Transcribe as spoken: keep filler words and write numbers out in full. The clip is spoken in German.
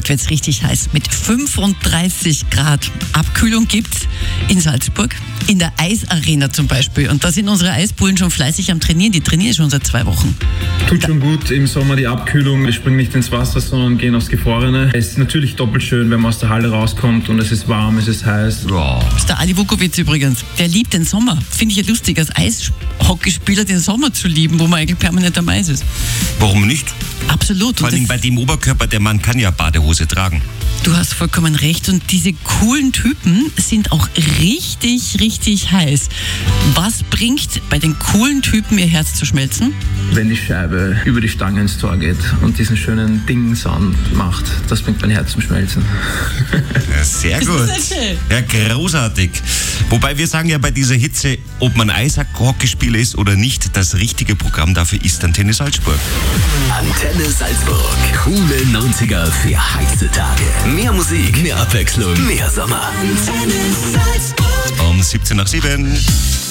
Heute wird es richtig heiß mit fünfunddreißig Grad. Abkühlung gibt's in Salzburg, in der Eisarena zum Beispiel. Und da sind unsere Eisbullen schon fleißig am Trainieren. Die trainieren schon seit zwei Wochen. Tut schon gut im Sommer die Abkühlung. Wir springen nicht ins Wasser, sondern gehen aufs Gefrorene. Es ist natürlich doppelt schön, wenn man aus der Halle rauskommt und es ist warm, es ist heiß. Wow. Das ist der Ali Vukovic übrigens. Der liebt den Sommer. Finde ich ja lustig, als Eishockeyspieler den Sommer zu lieben, wo man eigentlich permanent am Eis ist. Warum nicht? Absolut. Vor allem bei dem Oberkörper, der Mann kann ja Badehose tragen. Du hast vollkommen recht. Und diese coolen Typen sind auch richtig, richtig heiß. Was bringt bei den coolen Typen ihr Herz zu schmelzen? Wenn die Scheibe über die Stange ins Tor geht und diesen schönen Ding-Sound macht, das bringt mein Herz zum Schmelzen. Ja, sehr gut. Das ist sehr schön. Ja, großartig. Wobei wir sagen ja bei dieser Hitze, ob man Eishockeyspieler ist oder nicht, das richtige Programm dafür ist Antenne Salzburg. Antenne Salzburg. Coole neunziger für heiße Tage. Mehr Musik, mehr Abwechslung, mehr Sommer. Um siebzehn nach sieben.